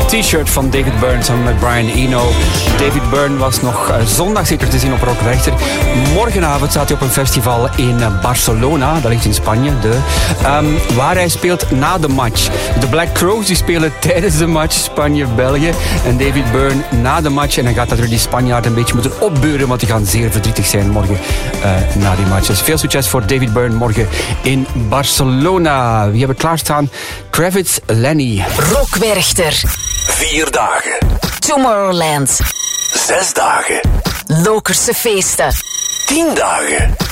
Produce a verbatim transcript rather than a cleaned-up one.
T-shirt van David Byrne samen met Brian Eno. David Byrne was nog uh, zondag zeker te zien op Rock Werchter. Morgenavond staat hij op een festival in uh, Barcelona, dat ligt in Spanje, de, um, waar hij speelt na de match. De Black Crowes die spelen tijdens de match Spanje-België en David Byrne na de match. En dan gaat natuurlijk die Spanjaard een beetje moeten opbeuren, want die gaan zeer verdrietig zijn morgen uh, na die match. Dus veel succes voor David Byrne morgen in Barcelona. Wie hebben klaarstaan? Kravitz, Lenny. Rock Werchter. Vier dagen. Tomorrowland. Zes dagen. Lokerse feesten. Tien dagen.